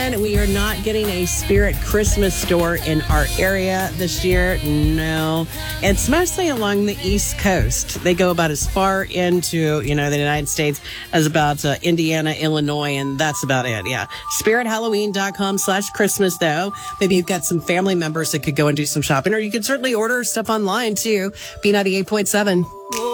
We are not getting a Spirit Christmas store in our area this year. No. It's mostly along the East Coast. They go about as far into, the United States as about Indiana, Illinois, and that's about it. Yeah. SpiritHalloween.com/Christmas, though. Maybe you've got some family members that could go and do some shopping, or you could certainly order stuff online, too. B98.7.